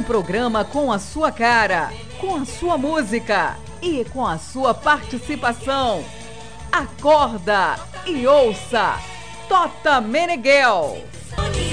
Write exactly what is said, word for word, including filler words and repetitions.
programa com a sua cara, com a sua música e com a sua participação. Acorda e ouça Tota Meneghel.